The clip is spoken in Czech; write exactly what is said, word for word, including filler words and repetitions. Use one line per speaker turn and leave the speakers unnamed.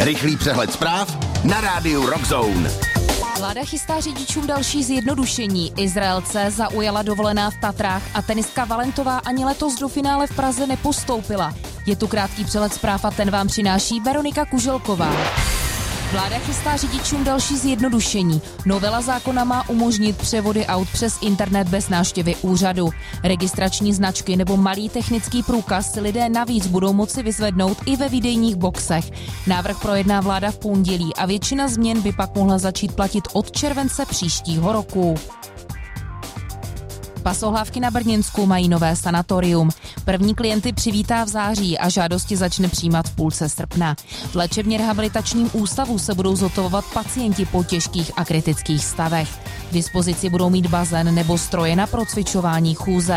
Rychlý přehled zpráv na rádiu Rock Zone.
Vláda chystá řidičům další zjednodušení. Izraelce zaujala dovolená v Tatrách a tenistka Valentová ani letos do finále v Praze nepostoupila. Je tu krátký přehled zpráv a ten vám přináší Veronika Kuželková. Vláda chystá řidičům další zjednodušení. Novela zákona má umožnit převody aut přes internet bez návštěvy úřadu. Registrační značky nebo malý technický průkaz si lidé navíc budou moci vyzvednout i ve výdejních boxech. Návrh projedná vláda v pondělí a většina změn by pak mohla začít platit od července příštího roku. Pasohlávky na Brněnsku mají nové sanatorium. První klienty přivítá v září a žádosti začne přijímat v půlce srpna. V léčebně rehabilitačním ústavu se budou zotavovat pacienti po těžkých a kritických stavech. K dispozici budou mít bazén nebo stroje na procvičování chůze.